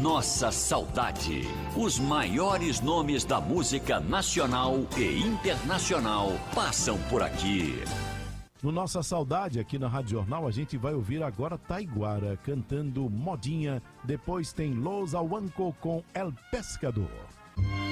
Nossa Saudade. Os maiores nomes da música nacional e internacional passam por aqui. No Nossa Saudade, aqui na Rádio Jornal, a gente vai ouvir agora Taiguara cantando Modinha. Depois tem Los Ahuanco com El Pescador.